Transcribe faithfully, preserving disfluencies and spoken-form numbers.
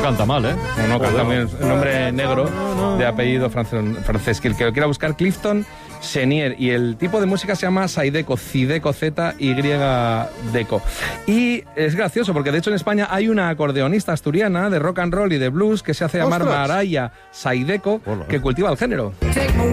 canta mal, ¿eh? No, no, canta bien. El nombre negro de apellido francés, francés. Que el que lo quiera buscar, Clifton Chenier. Y el tipo de música se llama Zydeco, Zydeco, Z Y Deco. Y es gracioso porque de hecho en España hay una acordeonista asturiana de rock and roll y de blues que se hace llamar ¡Ostras! Maraya Zydeco, Hola. que cultiva el género.